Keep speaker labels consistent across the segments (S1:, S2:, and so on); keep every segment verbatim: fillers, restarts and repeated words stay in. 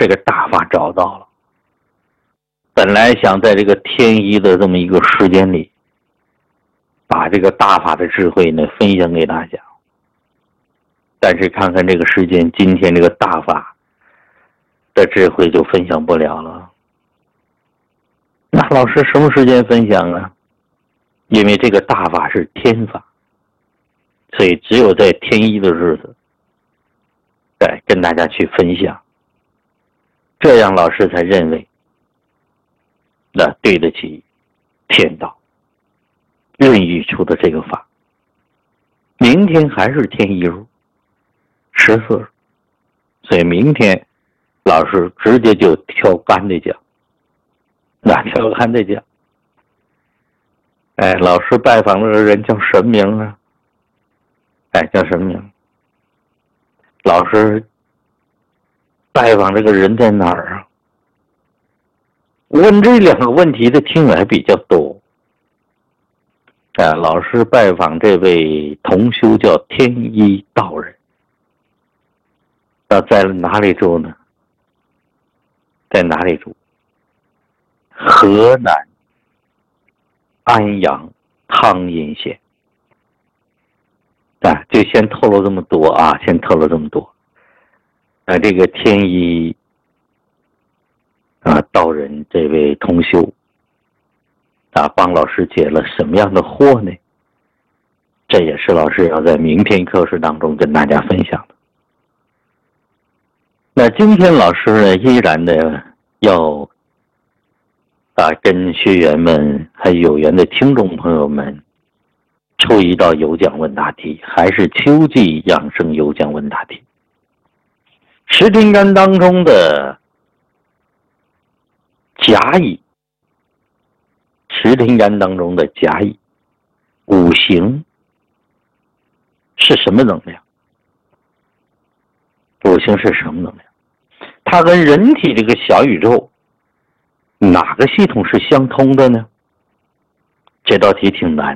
S1: 这个大法找到了。本来想在这个天一的这么一个时间里，把这个大法的智慧呢分享给大家，但是看看这个时间，今天这个大法的智慧就分享不了了。那老师什么时间分享啊？因为这个大法是天法，所以只有在天一的日子，再跟大家去分享，这样老师才认为那对得起天道孕育出的这个法。明天还是天一日十四日，所以明天老师直接就挑干的讲。那挑干的讲，哎，老师拜访的人叫什么名啊？哎，叫什么名？老师拜访这个人在哪儿啊？问这两个问题的听友还比较多。哎，老师拜访这位同修叫天一道人，那在哪里住呢？在哪里住？河南安阳汤阴县。啊，就先透露这么多啊，先透露这么多。啊，这个天一啊道人这位同修啊，帮老师解了什么样的惑呢？这也是老师要在明天课时当中跟大家分享的。那今天老师呢，依然的要啊跟学员们还有有缘的听众朋友们出一道有奖问答题，还是秋季养生有奖问答题。十天干当中的甲乙，十天干当中的甲乙五行是什么能量？五行是什么能量？它跟人体这个小宇宙哪个系统是相通的呢？这道题挺难，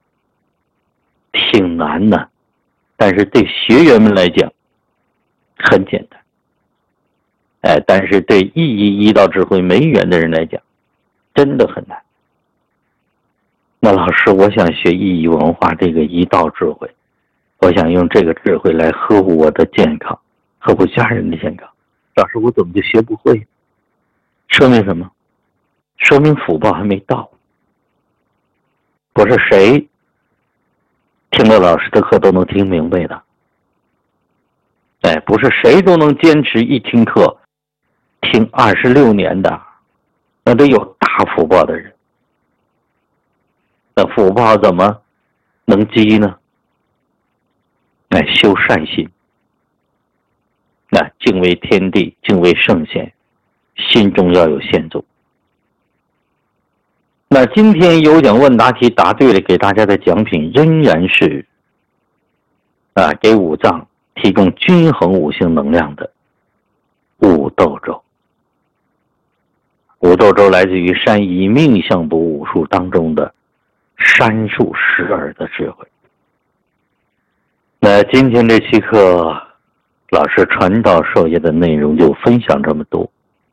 S1: 挺难的，但是对学员们来讲很简单。哎，但是对意义医道智慧没缘的人来讲真的很难。那老师，我想学意义文化这个医道智慧，我想用这个智慧来呵护我的健康，呵护家人的健康。老师，我怎么就学不会？说明什么？说明福报还没到。不是谁听了老师的课都能听明白的。哎，不是谁都能坚持一听课听二十六年的，那得有大福报的人。那福报怎么能积呢？哎，修善心，那敬畏天地，敬畏圣贤，心中要有献奏。那今天有奖问答题答对了，给大家的奖品仍然是啊，给五脏提供均衡五行能量的五斗粥。五斗粥来自于山医命相卜武术当中的山术十二的智慧。那今天这期课老师传道授业的内容就分享这么多。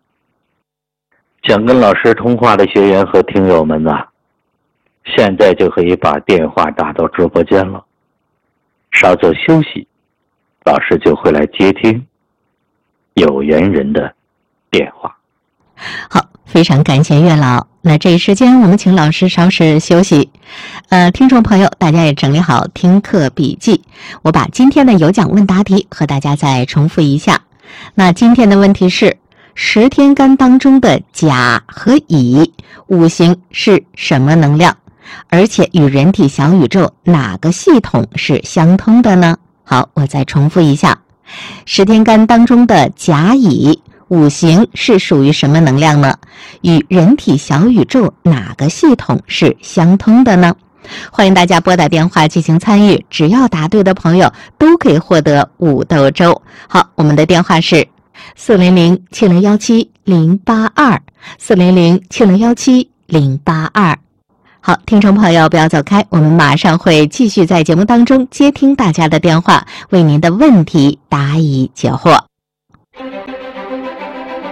S1: 想跟老师通话的学员和听友们啊，现在就可以把电话打到直播间了。稍作休息，老师就会来接听有缘人的电话。
S2: 好，非常感谢月老。那这一时间我们请老师稍事休息。呃，听众朋友，大家也整理好听课笔记。我把今天的有奖问答题和大家再重复一下。那今天的问题是：十天干当中的甲和乙五行是什么能量？而且与人体小宇宙哪个系统是相通的呢？好，我再重复一下。十天干当中的甲乙五行是属于什么能量呢？与人体小宇宙哪个系统是相通的呢？欢迎大家拨打电话进行参与，只要答对的朋友都可以获得五斗粥。好，我们的电话是四零零七零幺七零八二，四零零七零幺七零八二。好，听众朋友不要走开，我们马上会继续在节目当中接听大家的电话，为您的问题答疑解惑。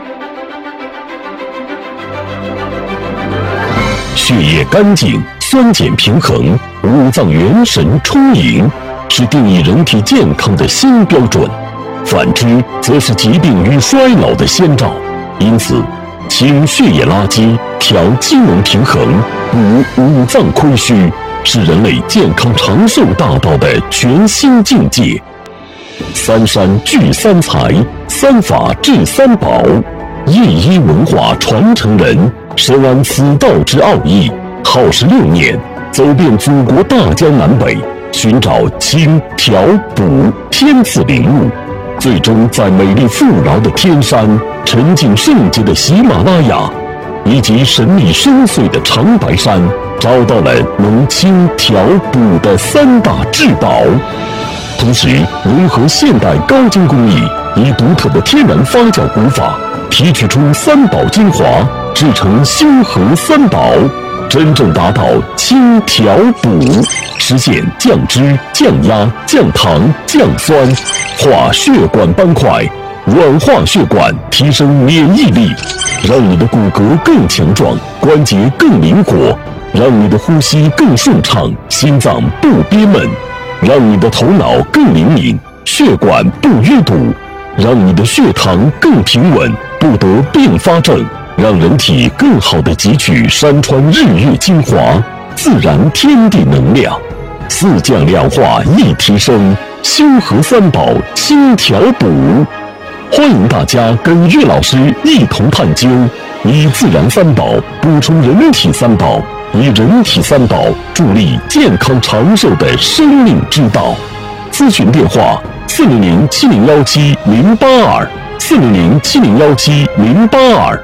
S3: 血液干净、酸碱平衡、五脏元神充盈，是定义人体健康的新标准。反之，则是疾病与衰老的先兆。因此，清血液垃圾、调机能平衡、补五脏亏虚，是人类健康长寿大道的全新境界。三山聚三才，三法治三宝，一一文化传承人深谙此道之奥义，耗时六年，走遍祖国大江南北，寻找清调补天赐灵物，最终在美丽富饶的天山、沉静圣洁的喜马拉雅以及神秘深邃的长白山，找到了能清调补的三大至宝。同时融合现代高精工艺，以独特的天然发酵古法提取出三宝精华，制成修和三宝，真正达到清调补，实现降脂、降压、降糖、降酸，化血管斑块，软化血管，提升免疫力，让你的骨骼更强壮，关节更灵活，让你的呼吸更顺畅，心脏不憋闷，让你的头脑更灵敏，血管不淤堵，让你的血糖更平稳，不得并发症，让人体更好地汲取山川日月精华，自然天地能量，四降两化一提升，修和三宝清调补。欢迎大家跟岳老师一同探究，以自然三宝补充人体三宝，以人体三宝助力健康长寿的生命之道。咨询电话：四零零七零幺七零八二，四零零七零幺七零八二。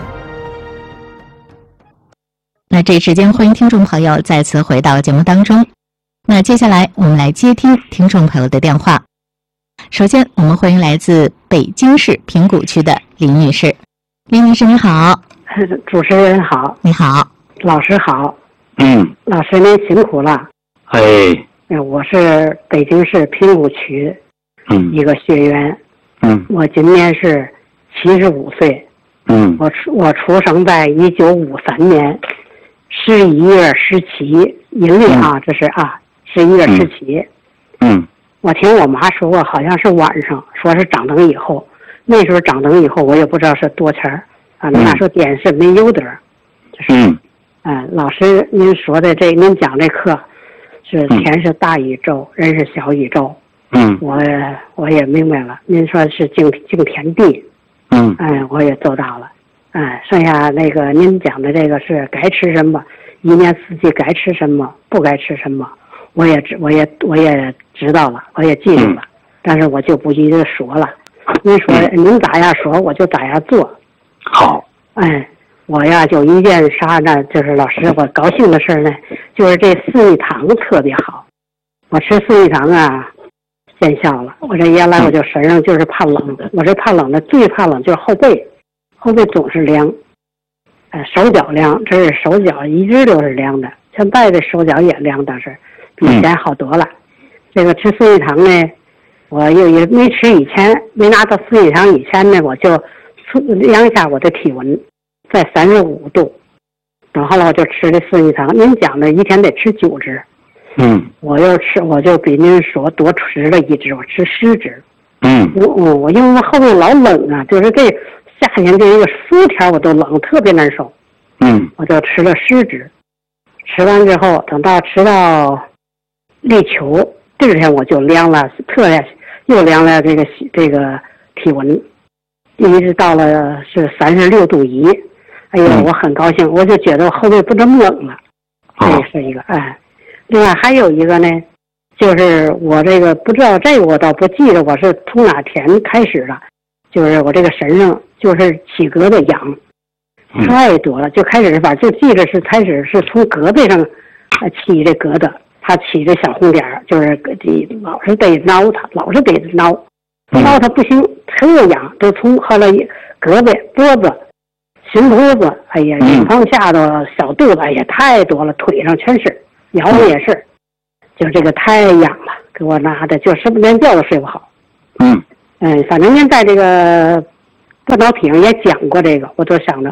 S2: 那这时间，欢迎听众朋友再次回到节目当中。那接下来我们来接听听众朋友的电话。首先，我们欢迎来自北京市平谷区的林女士。林女士，你好。
S4: 主持人好。
S2: 你好。
S4: 老师好。
S1: 嗯。
S4: 老师您辛苦了。
S1: 哎。
S4: 我是北京市平谷区
S1: 嗯
S4: 一个学员。
S1: 嗯。
S4: 我今年是七十五岁。
S1: 嗯。
S4: 我出我出生在一九五三年十一月十七，阴历啊，
S1: 嗯、
S4: 这是啊，十一月十七。
S1: 嗯。
S4: 我听我妈说过，好像是晚上，说是长灯以后。那时候长灯以后，我也不知道是多钱儿啊。那时候电视没有的，就是嗯、呃，老师您说的这，您讲这课是天是大宇宙，人是小宇宙。
S1: 嗯，
S4: 我我也明白了。您说是敬敬天地。
S1: 嗯，
S4: 哎，我也做到了。哎，剩下那个您讲的这个是该吃什么，一年四季该吃什么，不该吃什么。我也知，我也我也知道了，我也记住了，嗯、但是我就不一直说了。您说、嗯、您咋样说，我就咋样做。
S1: 好。
S4: 哎，我呀就一件啥呢？就是老师，我高兴的事呢，就是这四逆汤特别好。我吃四逆汤啊，见效了。我这原来我就身上就是怕冷，我这怕冷的最怕冷就是后背，后背总是凉。哎，手脚凉，这是手脚一直都是凉的，现在这手脚也凉，但是。以前好多了，嗯、这个吃四逆汤呢，我又也没吃以前，没拿到四逆汤以前呢，我就量一下我的体温，在三十五度，然后呢我就吃这四逆汤。您讲的一天得吃九支，
S1: 嗯，
S4: 我又吃，我就比您说多吃了一支，我吃十支，
S1: 嗯，
S4: 我我我因为后面老冷啊，就是这夏天这一个十天我都冷，特别难受，
S1: 嗯，
S4: 我就吃了十支，吃完之后，等到吃到。立秋第二天我就量了，特别又量了这个这个体温，一直到了是三十六度一。哎呦，我很高兴，我就觉得我后背不这么冷了。这是一个哎，另外还有一个呢，就是我这个不知道这个我倒不记得我是从哪天开始的，就是我这个身上就是起疙瘩痒，太多了，就开始吧，就记着是开始是从胳膊上起这疙瘩。他起着小红点儿，就是老是得挠他，老是得挠，挠他不行，特痒，都从后来胳膊、脖子、心脖子，哎呀，往下头小肚子，哎呀，太多了，腿上全是，腰也是，就这个太痒了，给我拿的，就什么连觉都睡不好。
S1: 嗯
S4: 嗯，反正您在这个半导体上也讲过这个，我都想着，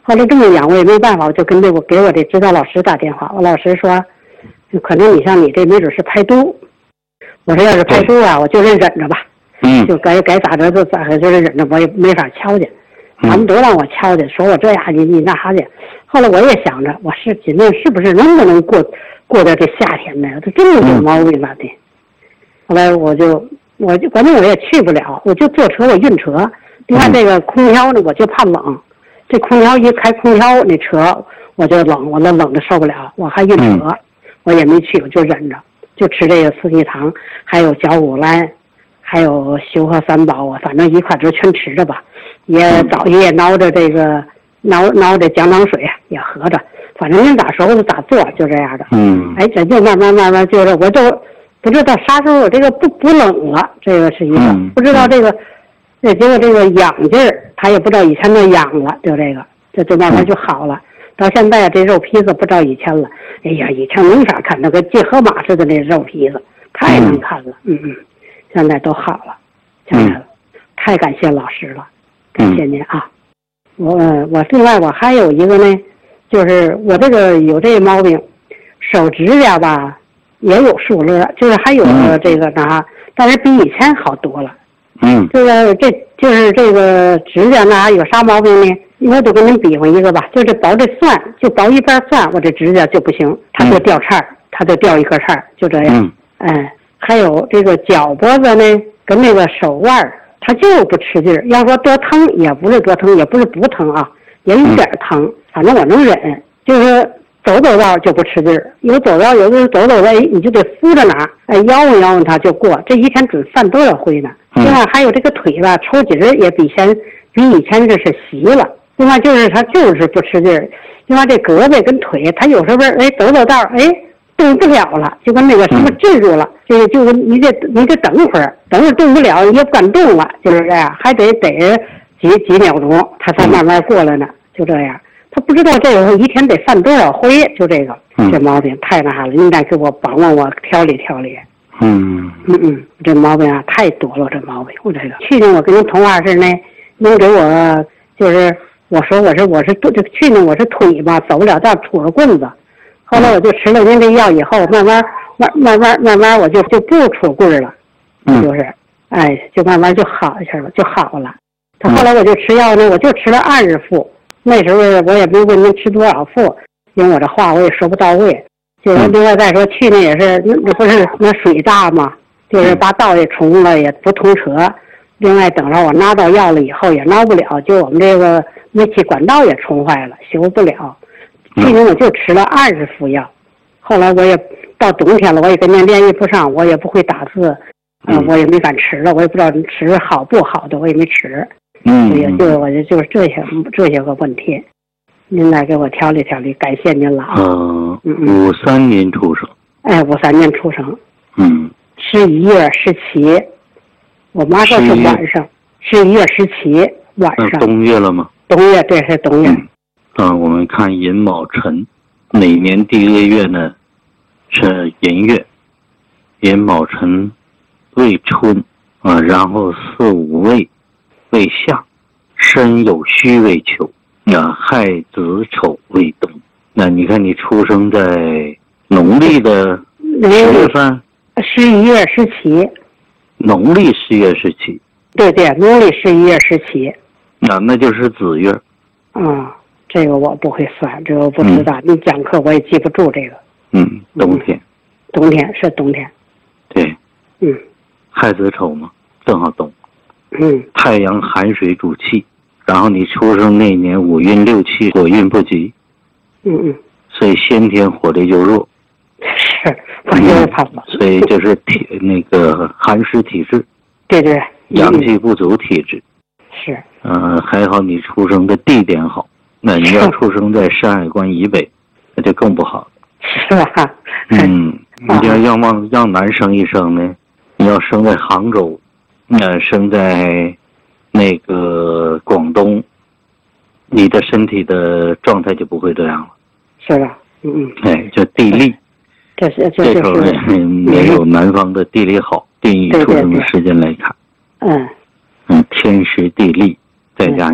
S4: 后来这么养我也没办法，我就跟这我给我的指导老师打电话，我老师说，可能你像你这没准是排毒。我说要是排毒啊，我就是忍着吧，
S1: 嗯，
S4: 就该该咋着就咋着，就是忍着，我也没法瞧去。他们都让我瞧去，说我这样你你那啥去。后来我也想着，我是尽量是不是能不能过过到这夏天呢？这真是有毛病了的。后来我就我就反正我也去不了，我就坐车我晕车。另外这个空调呢，我就怕冷，这空调一开空调那车我就冷，我那冷的受不了，我还晕车，我也没去，我就忍着，就吃这个四季汤，还有绞股蓝，还有修和三宝啊，反正一块就全吃着吧。也早也熬着这个熬熬着姜糖水也喝着，反正您咋说就咋做，就这样的。
S1: 嗯，
S4: 哎，这就慢慢慢慢就是我都不知道啥时候这个不不冷了，这个是一个、嗯、不知道这个，这结果这个痒劲儿，他也不知道以前那痒了，就这个，这就慢慢就好了。到现在这肉皮子不知道以前了，哎呀，以前没法看，那个结河马似的那肉皮子太难看了，嗯嗯，现在都好了，现在了，嗯、太感谢老师了。感谢您啊，我我另外我还有一个呢，就是我这个有这个毛病，手指甲吧也有疏勒，就是还有这个啥、嗯，但是比以前好多了。
S1: 嗯，
S4: 这个这就是这个指甲呢有啥毛病呢？我就跟您比划一个吧，就这包这蒜，就包一半蒜，我这指甲就不行，它就掉叉儿，它就掉一颗叉儿，就这样。嗯，哎，还有这个脚脖子呢，跟那个手腕儿。他就不吃劲儿，要说多疼也不是多疼，也不是不疼啊，也有点疼，反正我能忍。就是走走道就不吃劲儿，有走道有的走走道，你就得扶着哪，哎，摇晃摇晃它就过。这一天准犯多少回呢？另外还有这个腿吧，抽筋儿也比前比以前这是细了。另外就是他就是不吃劲儿。另外这胳膊跟腿，他有时候哎走走道哎。动不了了，就跟那个什么镇住了，就就你得你得等会儿，等会儿动不了也不敢动了，就是这样，还得得几几秒钟，他才慢慢过来呢，就这样。他不知道这个一天得犯多少回，就这个这毛病太那啥了，应该给我帮帮我调理调理。
S1: 嗯
S4: 嗯嗯，这毛病啊太多了，这毛病我这个。去年我跟您通话时呢，您给我就是我说我是我是这去年我是腿吧走不了道，杵着棍子。后来我就吃了您这药以后，慢慢慢慢慢慢慢我就就不杵棍了，就是，哎，就慢慢就好一些了，就好了。他后来我就吃药呢，我就吃了二十副，那时候我也没问您吃多少副，因为我这话我也说不到位。就是另外再说，去年也是那不是那水大嘛，就是把道也冲了，也不通车。另外等着我拿到药了以后也拿不了，就我们这个煤气管道也冲坏了，修不了。去年我就吃了二十副药，后来我也到冬天了，我也跟您联系不上，我也不会打字，呃，我也没敢吃了，我也不知道吃好不好的，我也没吃。
S1: 嗯，
S4: 也就我就就是这些这些个问题，您来给我调理调理，感谢您了啊。
S1: 嗯嗯，五三年出生。
S4: 哎，五三年出生。
S1: 嗯。
S4: 十一月十七，我妈说是晚上，十一月十七晚上。
S1: 冬月了吗？
S4: 冬月，对，是冬月。
S1: 嗯啊，我们看寅卯辰，每年第一个月呢是寅月，寅卯辰未春啊，然后巳午未未夏，申酉戌未秋，啊，亥子丑未冬。那你看你出生在农历的十月份，
S4: 十一月十七，
S1: 农历十月十七，
S4: 对对，农历十一月十七，
S1: 啊，那就是子月，
S4: 啊。这个我不会算，这个我不知道。你、嗯、讲课我也记不住这个。
S1: 嗯，冬天。
S4: 冬天是冬天。
S1: 对。
S4: 嗯。
S1: 亥子丑嘛，正好冬。
S4: 嗯。太
S1: 阳寒水主气，然后你出生那年五运六气，火运不及。
S4: 嗯嗯。
S1: 所以先天火力就弱。
S4: 是，我就是怕冷、
S1: 嗯。所以就是体那个寒湿体质。
S4: 对对。
S1: 阳气不足体质。
S4: 是。
S1: 嗯、呃，还好你出生的地点好。那你要出生在山海关以北，那就更不好。
S4: 是吧？
S1: 嗯，你要要往让南生一生呢，你要生在杭州，呃，生在那个广东，你的身体的状态就不会这样了。
S4: 是吧？嗯嗯。
S1: 哎，就地利。
S4: 这是这
S1: 这时候没有南方的地理好，定义出生的时间来看。
S4: 嗯。
S1: 嗯，天时地利再加。